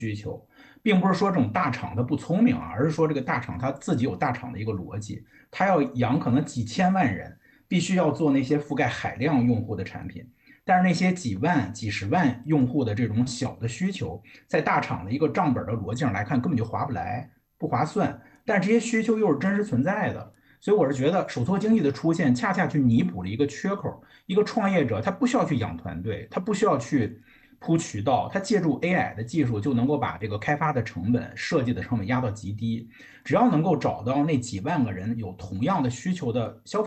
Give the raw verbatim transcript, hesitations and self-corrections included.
需求，并不是说这种大厂它不聪明啊，而是说这个大厂它自己有大厂的一个逻辑，它要养可能几千万人，必须要做那些覆盖海量用户的产品。但是那些几万、几十万用户的这种小的需求，在大厂的一个账本的逻辑上来看，根本就划不来，不划算。但是这些需求又是真实存在的，所以我是觉得手搓经济的出现，恰恰去弥补了一个缺口。一个创业者他不需要去养团队，他不需要去铺渠道，他借助 A I 的技术就能够把这个开发的成本、设计的成本压到极低。只要能够找到那几万个人有同样的需求的消费。